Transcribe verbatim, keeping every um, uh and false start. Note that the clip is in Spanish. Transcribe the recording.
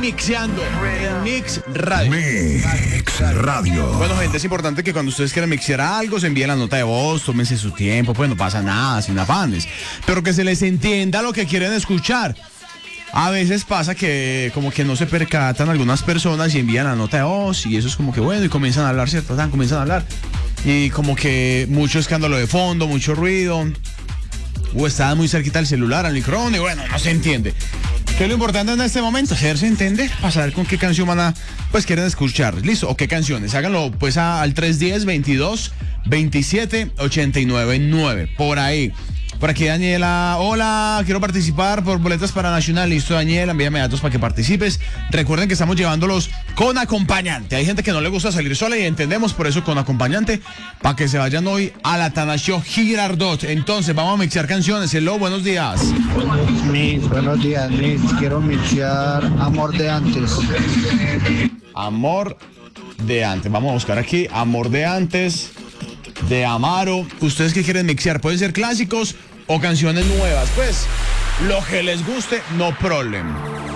mixeando en Mix Radio. Mix Radio. Bueno, gente, es importante que cuando ustedes quieran mixear algo, se envíen la nota de voz, tómense su tiempo, pues no pasa nada, sin afanes. Pero que se les entienda lo que quieren escuchar. A veces pasa que como que no se percatan algunas personas y envían la nota de voz y eso es como que bueno y comienzan a hablar, ¿cierto? Comienzan a hablar y como que mucho escándalo de fondo, mucho ruido o está muy cerquita el celular, al micrófono y bueno, no se entiende. ¿Qué es lo importante en este momento? Hacerse entender, para saber con qué canción van a, pues quieren escuchar, ¿listo? O qué canciones, háganlo pues a, al tres uno cero, veintidós, veintisiete, ochenta y nueve nueve, por ahí. Por aquí Daniela, hola, quiero participar por boletas para Nacional. Listo, Daniela, envíame datos para que participes. Recuerden que estamos llevándolos con acompañante. Hay gente que no le gusta salir sola y entendemos, por eso con acompañante, para que se vayan hoy a la Tanasio Girardot. Entonces, vamos a mixear canciones. Hello, buenos días. Mis, buenos días, Mis. Quiero mixear Amor de Antes. Amor de Antes. Vamos a buscar aquí Amor de Antes, de Amaro. ¿Ustedes qué quieren mixear? Pueden ser clásicos o canciones nuevas. Pues, lo que les guste, no problem.